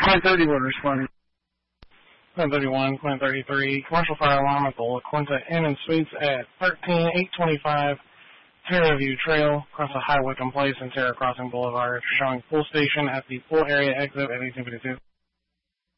Plan 30 would respond. Plan 31, Plan 33, commercial fire alarm at the La Quinta Inn and Suites at 13825 Terra View Trail, across the High Wickham Place and Terra Crossing Boulevard, showing full station at the pool area exit at 1852.